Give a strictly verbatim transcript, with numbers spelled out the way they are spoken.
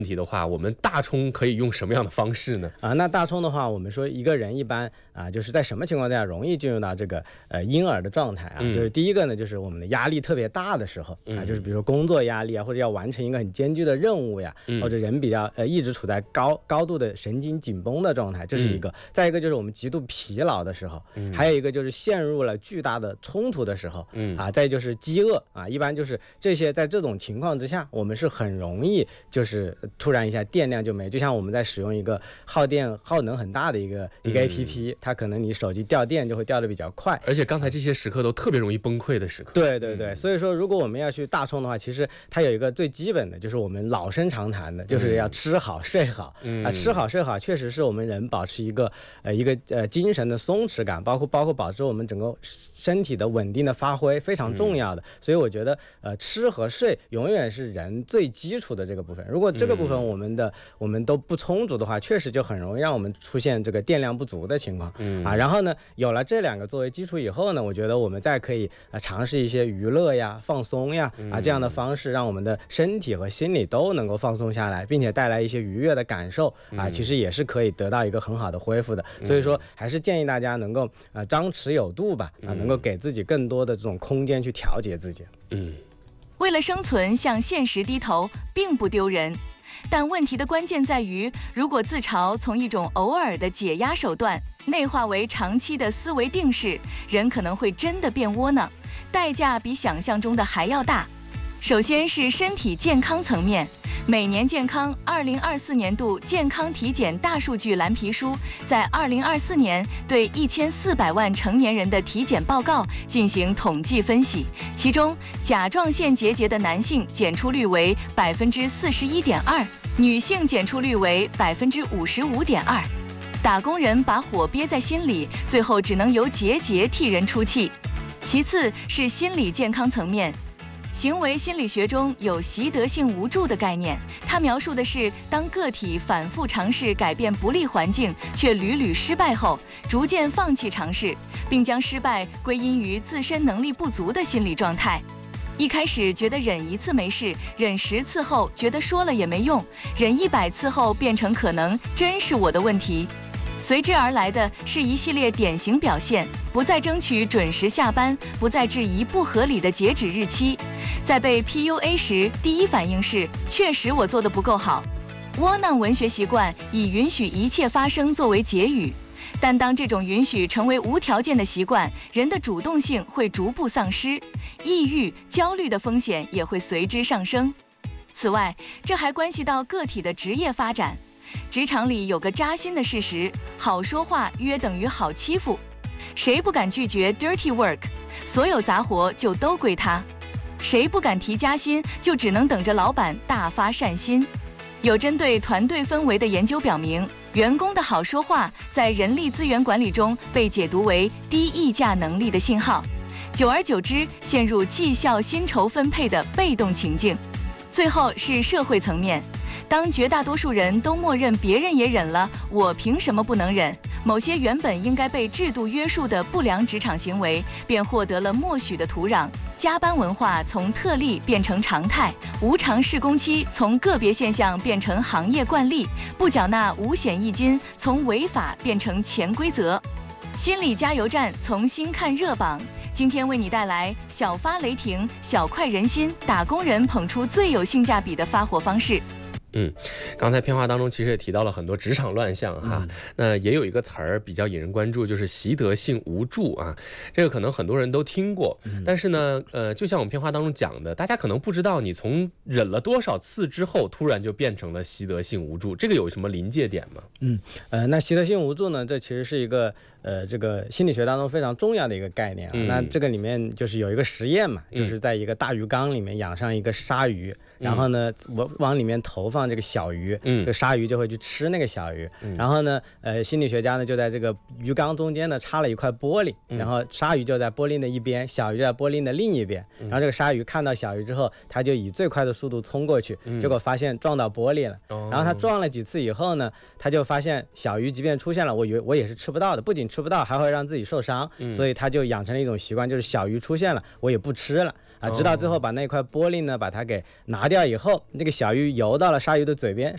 问题的话，我们大冲可以用什么样的方式呢？ 啊，那大冲的话，我们说一个人一般啊，就是在什么情况下容易进入到这个呃婴儿的状态啊？嗯、就是第一个呢，就是我们的压力特别大的时候啊，就是比如说工作压力啊，或者要完成一个很艰巨的任务呀，嗯、或者人比较呃一直处在高高度的神经紧绷的状态，这是一个。嗯、再一个就是我们极度疲劳的时候，嗯、还有一个就是陷入了巨大的冲突的时候，嗯、啊，再就是饥饿啊，一般就是这些，在这种情况之下，我们是很容易就是突然一下电量就没，就像我们在使用一个耗电耗能很大的一个、嗯、一个 A P P， 它可能你手机掉电就会掉的比较快， 而且刚才这些时刻都特别容易崩溃的时刻。 对对对，嗯、所以说如果我们要去大冲的话，其实它有一个最基本的，就是我们老生常谈的，就是要吃好睡好、嗯、啊，吃好睡好确实是我们人保持一个呃一个呃精神的松弛感，包括包括保持我们整个身体的稳定的发挥非常重要的。嗯、所以我觉得呃吃和睡永远是人最基础的这个部分。如果这个部分我们的、嗯、我们都不充足的话，确实就很容易让我们出现这个电量不足的情况、嗯、啊。然后呢，有了这两个作为基础以后呢，我觉得我们再可以啊尝试一些娱乐呀、放松呀啊这样的方式，让我们的身体和心理都能够放松下来，并且带来一些愉悦的感受啊，其实也是可以得到一个很好的恢复的。所以说，还是建议大家能够啊张弛有度吧，啊能够给自己更多的这种空间去调节自己。 嗯， 为了生存向现实低头并不丢人。但问题的关键在于，如果自嘲从一种偶尔的解压手段内化为长期的思维定式，人可能会真的变窝囊，代价比想象中的还要大。首先是身体健康层面，每年健康二零二四年度健康体检大数据蓝皮书在二零二四年对一千四百万成年人的体检报告进行统计分析，其中甲状腺结节的男性检出率为百分之四十一点二，女性检出率为百分之五十五点二。打工人把火憋在心里，最后只能由结节替人出气。其次是心理健康层面。行为心理学中有习得性无助的概念，它描述的是当个体反复尝试改变不利环境，却屡屡失败后，逐渐放弃尝试，并将失败归因于自身能力不足的心理状态。一开始觉得忍一次没事，忍十次后觉得说了也没用，忍一百次后变成可能真是我的问题。随之而来的是一系列典型表现，不再争取准时下班，不再质疑不合理的截止日期。在被 P U A 时，第一反应是确实我做得不够好。窝囊文学习惯以允许一切发生作为结语，但当这种允许成为无条件的习惯，人的主动性会逐步丧失，抑郁、焦虑的风险也会随之上升。此外，这还关系到个体的职业发展。职场里有个扎心的事实，好说话约等于好欺负。谁不敢拒绝 dirty work， 所有杂活就都归他。谁不敢提加薪，就只能等着老板大发善心。有针对团队氛围的研究表明，员工的好说话在人力资源管理中被解读为低议价能力的信号，久而久之陷入绩效薪酬分配的被动情境。最后是社会层面，当绝大多数人都默认别人也忍了，我凭什么不能忍？某些原本应该被制度约束的不良职场行为便获得了默许的土壤，加班文化从特例变成常态，无偿试工期从个别现象变成行业惯例，不缴纳五险一金从违法变成潜规则。心理加油站从新看热榜，今天为你带来小发雷霆，小快人心，打工人捧出最有性价比的发火方式。 嗯，刚才片花当中其实也提到了很多职场乱象哈，嗯、那也有一个词儿比较引人关注，就是习得性无助啊。这个可能很多人都听过，嗯、但是呢，呃，就像我们片花当中讲的，大家可能不知道你从忍了多少次之后，突然就变成了习得性无助，这个有什么临界点吗？ 嗯，呃，那习得性无助呢，这其实是一个呃这个心理学当中非常重要的一个概念啊。嗯、那这个里面就是有一个实验嘛，就是在一个大鱼缸里面养上一个鲨鱼。嗯、然后呢，往往里面投放这个小鱼，嗯，这个鲨鱼就会去吃那个小鱼。嗯、然后呢，呃，心理学家呢就在这个鱼缸中间呢插了一块玻璃，嗯、然后鲨鱼就在玻璃的一边，小鱼就在玻璃的另一边。嗯、然后这个鲨鱼看到小鱼之后，它就以最快的速度冲过去，嗯、结果发现撞到玻璃了。哦、然后它撞了几次以后呢，它就发现小鱼即便出现了，我以为我也是吃不到的，不仅吃不到，还会让自己受伤。嗯、所以它就养成了一种习惯，就是小鱼出现了，我也不吃了。啊，直到最后把那块玻璃呢，把它给拿掉以后，那个小鱼游到了鲨鱼的嘴边，